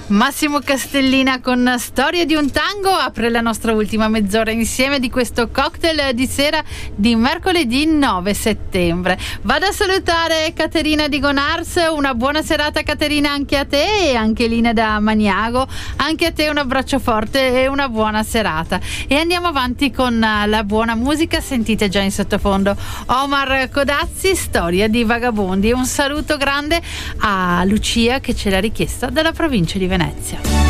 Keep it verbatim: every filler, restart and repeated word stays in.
Massimo Castellina con Storia di un tango apre la nostra ultima mezz'ora insieme di questo cocktail di sera di mercoledì nove settembre. Vado a salutare Caterina di Gonars, una buona serata Caterina anche a te, e anche Lina da Maniago, anche a te un abbraccio forte e una buona serata. E andiamo avanti con la buona musica, sentite già in sottofondo Omar Codazzi, Storia di vagabondi. Un saluto grande a Lucia che ce l'ha richiesta dalla provincia di Venezia.